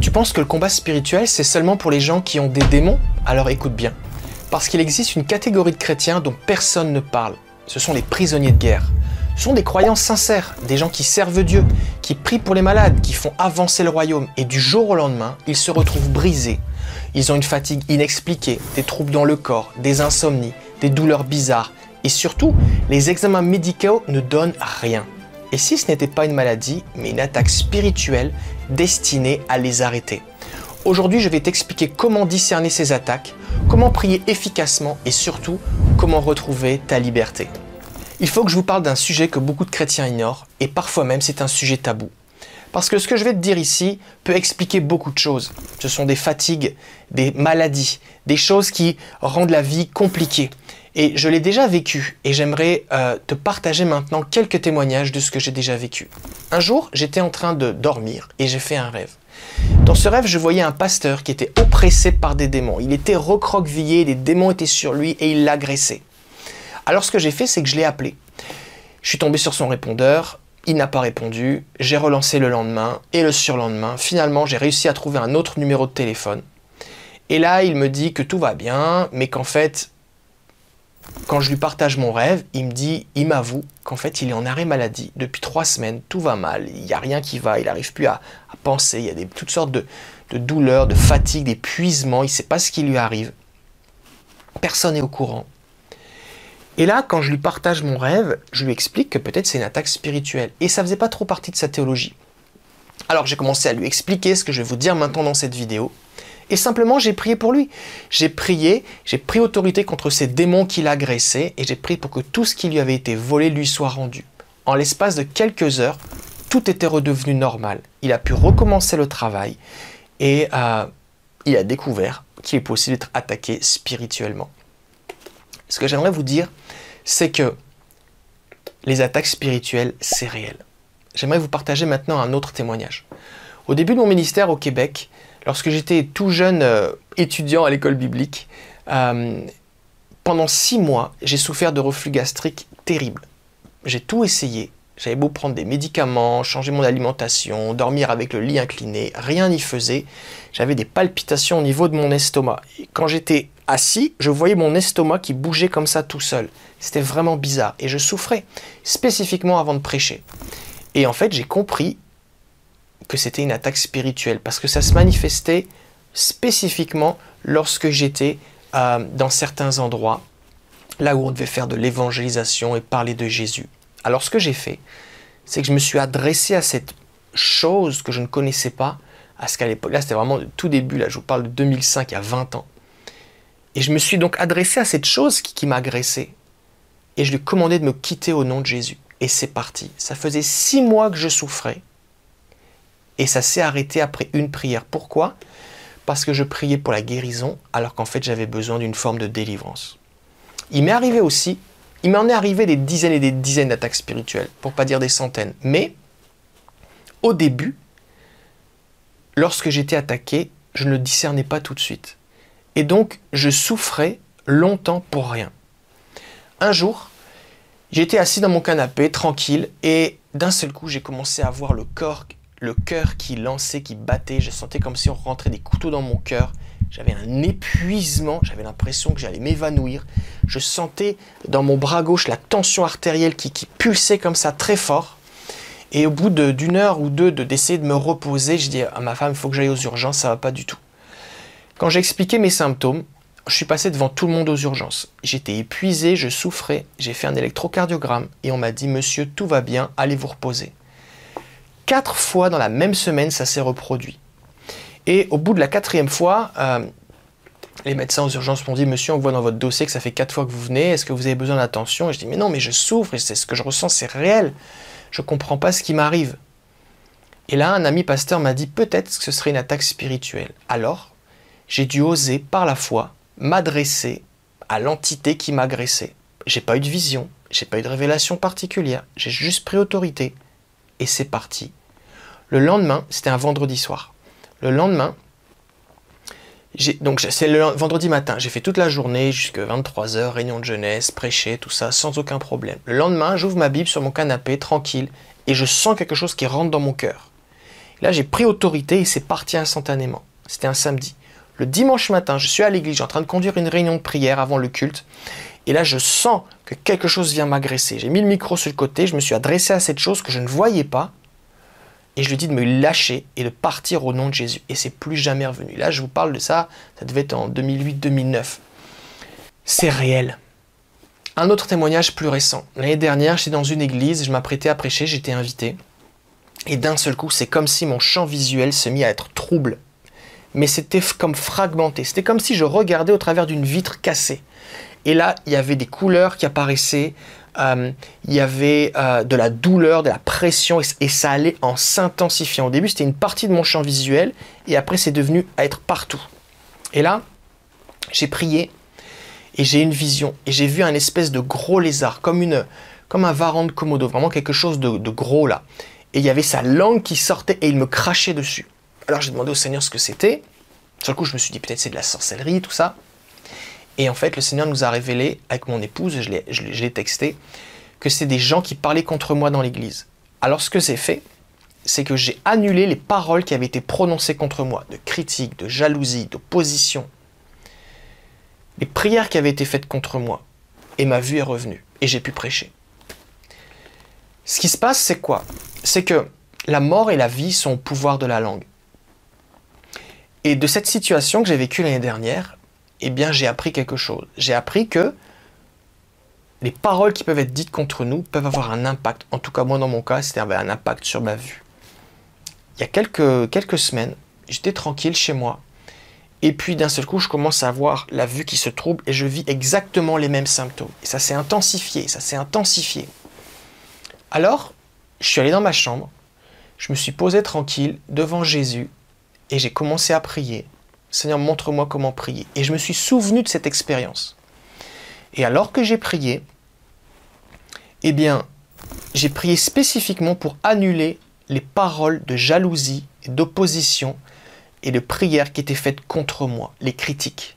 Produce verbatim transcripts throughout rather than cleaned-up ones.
Tu penses que le combat spirituel, c'est seulement pour les gens qui ont des démons? Alors écoute bien. Parce qu'il existe une catégorie de chrétiens dont personne ne parle. Ce sont les prisonniers de guerre. Ce sont des croyants sincères, des gens qui servent Dieu, qui prient pour les malades, qui font avancer le royaume. Et du jour au lendemain, ils se retrouvent brisés. Ils ont une fatigue inexpliquée, des troubles dans le corps, des insomnies, des douleurs bizarres. Et surtout, les examens médicaux ne donnent rien. Et si ce n'était pas une maladie, mais une attaque spirituelle destinée à les arrêter. Aujourd'hui, je vais t'expliquer comment discerner ces attaques, comment prier efficacement et surtout, comment retrouver ta liberté. Il faut que je vous parle d'un sujet que beaucoup de chrétiens ignorent et parfois même c'est un sujet tabou. Parce que ce que je vais te dire ici peut expliquer beaucoup de choses. Ce sont des fatigues, des maladies, des choses qui rendent la vie compliquée. Et je l'ai déjà vécu et j'aimerais euh, te partager maintenant quelques témoignages de ce que j'ai déjà vécu. Un jour, j'étais en train de dormir et j'ai fait un rêve. Dans ce rêve, je voyais un pasteur qui était oppressé par des démons. Il était recroquevillé, des démons étaient sur lui et il l'agressait. Alors ce que j'ai fait, c'est que je l'ai appelé. Je suis tombé sur son répondeur, il n'a pas répondu, j'ai relancé le lendemain et le surlendemain. Finalement, j'ai réussi à trouver un autre numéro de téléphone. Et là, il me dit que tout va bien, mais qu'en fait, quand je lui partage mon rêve, il me dit, il m'avoue qu'en fait, il est en arrêt maladie. Depuis trois semaines, tout va mal, il n'y a rien qui va, il n'arrive plus à, à penser, il y a des, toutes sortes de, de douleurs, de fatigue, d'épuisement, il ne sait pas ce qui lui arrive. Personne n'est au courant. Et là, quand je lui partage mon rêve, je lui explique que peut-être c'est une attaque spirituelle. Et ça ne faisait pas trop partie de sa théologie. Alors j'ai commencé à lui expliquer ce que je vais vous dire maintenant dans cette vidéo. Et simplement, j'ai prié pour lui. J'ai prié, j'ai pris autorité contre ces démons qui l'agressaient et j'ai prié pour que tout ce qui lui avait été volé lui soit rendu. En l'espace de quelques heures, tout était redevenu normal. Il a pu recommencer le travail et euh, il a découvert qu'il est possible d'être attaqué spirituellement. Ce que j'aimerais vous dire, c'est que les attaques spirituelles, c'est réel. J'aimerais vous partager maintenant un autre témoignage. Au début de mon ministère au Québec, lorsque j'étais tout jeune euh, étudiant à l'école biblique, euh, pendant six mois, j'ai souffert de reflux gastrique terrible. J'ai tout essayé. J'avais beau prendre des médicaments, changer mon alimentation, dormir avec le lit incliné, rien n'y faisait. J'avais des palpitations au niveau de mon estomac. Et quand j'étais assis, je voyais mon estomac qui bougeait comme ça tout seul. C'était vraiment bizarre et je souffrais, spécifiquement avant de prêcher. Et en fait, j'ai compris que c'était une attaque spirituelle parce que ça se manifestait spécifiquement lorsque j'étais euh, dans certains endroits, là où on devait faire de l'évangélisation et parler de Jésus. Alors ce que j'ai fait, c'est que je me suis adressé à cette chose que je ne connaissais pas, à ce qu'à l'époque, là c'était vraiment le tout début, là je vous parle de deux mille cinq, il y a vingt ans. Et je me suis donc adressé à cette chose qui, qui m'agressait. Et je lui ai commandé de me quitter au nom de Jésus. Et c'est parti. Ça faisait six mois que je souffrais. Et ça s'est arrêté après une prière. Pourquoi? Parce que je priais pour la guérison, alors qu'en fait j'avais besoin d'une forme de délivrance. Il m'est arrivé aussi, il m'en est arrivé des dizaines et des dizaines d'attaques spirituelles, pour pas dire des centaines. Mais, au début, lorsque j'étais attaqué, je ne le discernais pas tout de suite. Et donc, je souffrais longtemps pour rien. Un jour, j'étais assis dans mon canapé, tranquille, et d'un seul coup, j'ai commencé à voir le corps, le cœur qui lançait, qui battait. Je sentais comme si on rentrait des couteaux dans mon cœur. J'avais un épuisement, j'avais l'impression que j'allais m'évanouir. Je sentais dans mon bras gauche la tension artérielle qui, qui pulsait comme ça très fort. Et au bout de, d'une heure ou deux de, d'essayer de me reposer, je dis à ma femme, il faut que j'aille aux urgences, ça ne va pas du tout. Quand j'ai expliqué mes symptômes, je suis passé devant tout le monde aux urgences. J'étais épuisé, je souffrais, j'ai fait un électrocardiogramme et on m'a dit « Monsieur, tout va bien, allez vous reposer ». Quatre fois dans la même semaine, ça s'est reproduit. Et au bout de la quatrième fois, euh, les médecins aux urgences m'ont dit « Monsieur, on voit dans votre dossier que ça fait quatre fois que vous venez, est-ce que vous avez besoin d'attention ?» Et je dis « Mais non, mais je souffre, et c'est ce que je ressens, c'est réel. Je ne comprends pas ce qui m'arrive. » Et là, un ami pasteur m'a dit « Peut-être que ce serait une attaque spirituelle. » Alors, j'ai dû oser, par la foi, m'adresser à l'entité qui m'agressait. J'ai pas eu de vision, j'ai pas eu de révélation particulière, j'ai juste pris autorité. Et c'est parti. Le lendemain, c'était un vendredi soir. Le lendemain, j'ai, donc c'est le vendredi matin, j'ai fait toute la journée, jusqu'à vingt-trois heures, réunion de jeunesse, prêcher, tout ça, sans aucun problème. Le lendemain, j'ouvre ma Bible sur mon canapé, tranquille, et je sens quelque chose qui rentre dans mon cœur. Là, j'ai pris autorité et c'est parti instantanément. C'était un samedi. Le dimanche matin, je suis à l'église, je suis en train de conduire une réunion de prière avant le culte. Et là, je sens que quelque chose vient m'agresser. J'ai mis le micro sur le côté, je me suis adressé à cette chose que je ne voyais pas. Et je lui ai dit de me lâcher et de partir au nom de Jésus. Et c'est plus jamais revenu. Là, je vous parle de ça, ça devait être en deux mille huit deux mille neuf. C'est réel. Un autre témoignage plus récent. L'année dernière, j'étais dans une église, je m'apprêtais à prêcher, j'étais invité. Et d'un seul coup, c'est comme si mon champ visuel se mit à être trouble. Mais c'était comme fragmenté. C'était comme si je regardais au travers d'une vitre cassée. Et là, il y avait des couleurs qui apparaissaient, euh, il y avait euh, de la douleur, de la pression, et, et ça allait en s'intensifiant. Au début, c'était une partie de mon champ visuel, et après, c'est devenu à être partout. Et là, j'ai prié, et j'ai une vision, et j'ai vu un espèce de gros lézard, comme, une, comme un varan de Komodo, vraiment quelque chose de, de gros là. Et il y avait sa langue qui sortait, et il me crachait dessus. Alors j'ai demandé au Seigneur ce que c'était. Sur le coup, je me suis dit peut-être c'est de la sorcellerie, tout ça. Et en fait, le Seigneur nous a révélé, avec mon épouse, je l'ai, je l'ai texté, que c'est des gens qui parlaient contre moi dans l'église. Alors ce que j'ai fait, c'est que j'ai annulé les paroles qui avaient été prononcées contre moi, de critique, de jalousie, d'opposition. Les prières qui avaient été faites contre moi. Et ma vue est revenue. Et j'ai pu prêcher. Ce qui se passe, c'est quoi? C'est que la mort et la vie sont au pouvoir de la langue. Et de cette situation que j'ai vécue l'année dernière, eh bien, j'ai appris quelque chose. J'ai appris que les paroles qui peuvent être dites contre nous peuvent avoir un impact. En tout cas, moi, dans mon cas, c'était un impact sur ma vue. Il y a quelques, quelques semaines, j'étais tranquille chez moi. Et puis, d'un seul coup, je commence à avoir la vue qui se trouble et je vis exactement les mêmes symptômes. Et ça s'est intensifié, ça s'est intensifié. Alors, je suis allé dans ma chambre, je me suis posé tranquille devant Jésus et j'ai commencé à prier. Seigneur, montre-moi comment prier. Et je me suis souvenu de cette expérience. Et alors que j'ai prié, eh bien, j'ai prié spécifiquement pour annuler les paroles de jalousie, d'opposition et de prière qui étaient faites contre moi, les critiques.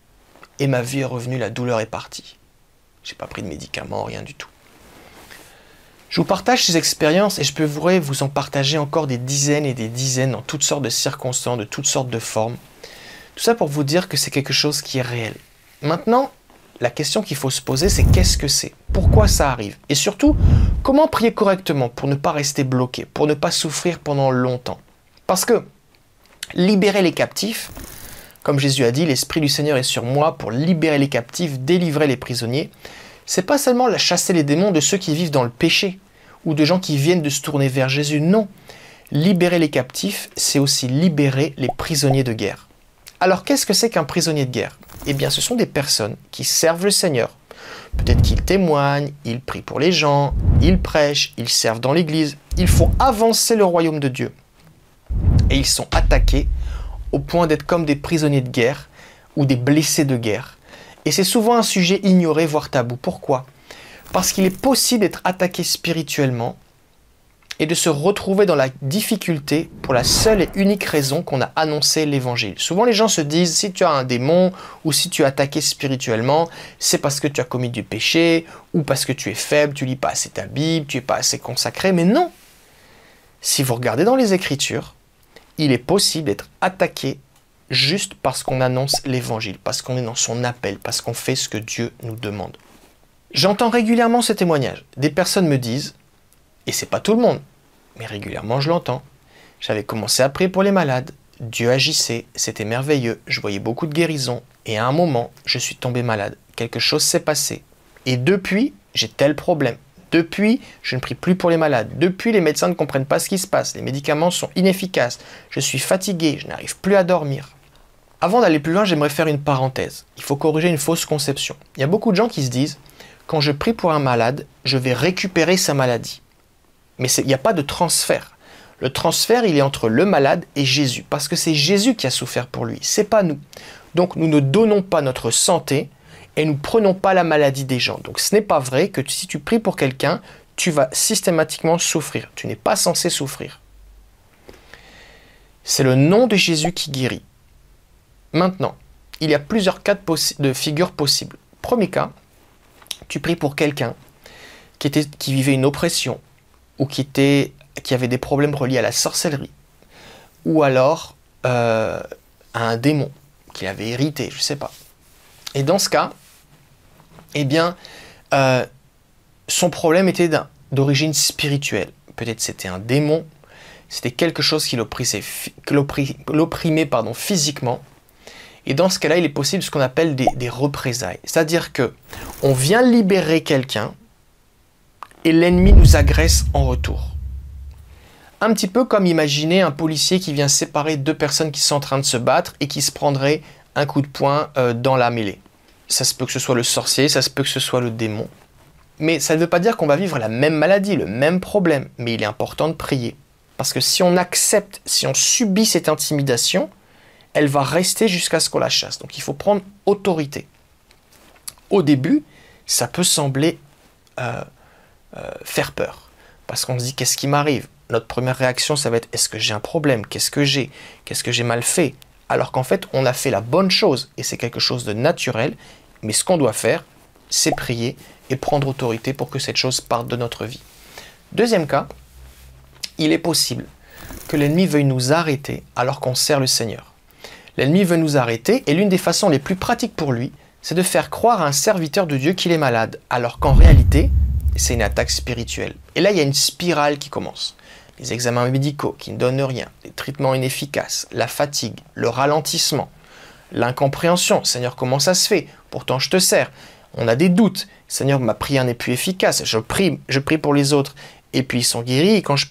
Et ma vie est revenue, la douleur est partie. Je n'ai pas pris de médicaments, rien du tout. Je vous partage ces expériences et je pourrais vous en partager encore des dizaines et des dizaines dans toutes sortes de circonstances, de toutes sortes de formes. Tout ça pour vous dire que c'est quelque chose qui est réel. Maintenant, la question qu'il faut se poser, c'est qu'est-ce que c'est? Pourquoi ça arrive? Et surtout, comment prier correctement pour ne pas rester bloqué, pour ne pas souffrir pendant longtemps? Parce que libérer les captifs, comme Jésus a dit, l'Esprit du Seigneur est sur moi pour libérer les captifs, délivrer les prisonniers. C'est pas seulement la chasser les démons de ceux qui vivent dans le péché ou de gens qui viennent de se tourner vers Jésus. Non, libérer les captifs, c'est aussi libérer les prisonniers de guerre. Alors qu'est-ce que c'est qu'un prisonnier de guerre? Eh bien, ce sont des personnes qui servent le Seigneur. Peut-être qu'ils témoignent, ils prient pour les gens, ils prêchent, ils servent dans l'église. Ils font avancer le royaume de Dieu. Et ils sont attaqués au point d'être comme des prisonniers de guerre ou des blessés de guerre. Et c'est souvent un sujet ignoré, voire tabou. Pourquoi? Parce qu'il est possible d'être attaqué spirituellement et de se retrouver dans la difficulté pour la seule et unique raison qu'on a annoncé l'évangile. Souvent les gens se disent, si tu as un démon ou si tu es attaqué spirituellement, c'est parce que tu as commis du péché ou parce que tu es faible, tu lis pas assez ta Bible, tu es pas assez consacré. Mais non! Si vous regardez dans les Écritures, il est possible d'être attaqué juste parce qu'on annonce l'évangile, parce qu'on est dans son appel, parce qu'on fait ce que Dieu nous demande. J'entends régulièrement ce témoignage. Des personnes me disent, et c'est pas tout le monde, mais régulièrement je l'entends, j'avais commencé à prier pour les malades, Dieu agissait, c'était merveilleux, je voyais beaucoup de guérisons, et à un moment, je suis tombé malade. Quelque chose s'est passé. Et depuis, j'ai tel problème. Depuis, je ne prie plus pour les malades. Depuis, les médecins ne comprennent pas ce qui se passe. Les médicaments sont inefficaces. Je suis fatigué, je n'arrive plus à dormir. Avant d'aller plus loin, j'aimerais faire une parenthèse. Il faut corriger une fausse conception. Il y a beaucoup de gens qui se disent « Quand je prie pour un malade, je vais récupérer sa maladie. » Mais il n'y a pas de transfert. Le transfert, il est entre le malade et Jésus. Parce que c'est Jésus qui a souffert pour lui, c'est pas nous. Donc nous ne donnons pas notre santé et nous ne prenons pas la maladie des gens. Donc ce n'est pas vrai que si tu pries pour quelqu'un, tu vas systématiquement souffrir. Tu n'es pas censé souffrir. C'est le nom de Jésus qui guérit. Maintenant, il y a plusieurs cas de, de figures possibles. Premier cas, tu pries pour quelqu'un qui, était, qui vivait une oppression ou qui, était, qui avait des problèmes reliés à la sorcellerie. ou alors euh, à un démon qu'il avait hérité, je ne sais pas. Et dans ce cas, eh bien, euh, son problème était d'origine spirituelle. Peut-être c'était un démon, c'était quelque chose qui l'opprimait pardon, physiquement. Et dans ce cas-là, il est possible ce qu'on appelle des, des représailles. C'est-à-dire que on vient libérer quelqu'un et l'ennemi nous agresse en retour. Un petit peu comme imaginer un policier qui vient séparer deux personnes qui sont en train de se battre et qui se prendrait un coup de poing euh, dans la mêlée. Ça se peut que ce soit le sorcier, ça se peut que ce soit le démon. Mais ça ne veut pas dire qu'on va vivre la même maladie, le même problème. Mais il est important de prier. Parce que si on accepte, si on subit cette intimidation, elle va rester jusqu'à ce qu'on la chasse. Donc il faut prendre autorité. Au début, ça peut sembler euh, euh, faire peur. Parce qu'on se dit, qu'est-ce qui m'arrive? Notre première réaction, ça va être, est-ce que j'ai un problème? Qu'est-ce que j'ai? Qu'est-ce que j'ai mal fait? Alors qu'en fait, on a fait la bonne chose. Et c'est quelque chose de naturel. Mais ce qu'on doit faire, c'est prier et prendre autorité pour que cette chose parte de notre vie. Deuxième cas, il est possible que l'ennemi veuille nous arrêter alors qu'on sert le Seigneur. L'ennemi veut nous arrêter et l'une des façons les plus pratiques pour lui, c'est de faire croire à un serviteur de Dieu qu'il est malade, alors qu'en réalité, c'est une attaque spirituelle. Et là, il y a une spirale qui commence. Les examens médicaux qui ne donnent rien, les traitements inefficaces, la fatigue, le ralentissement, l'incompréhension. Seigneur, comment ça se fait? Pourtant, je te sers. On a des doutes. Seigneur, ma prière n'est plus efficace. Je prie, je prie pour les autres et puis ils sont guéris. Et quand je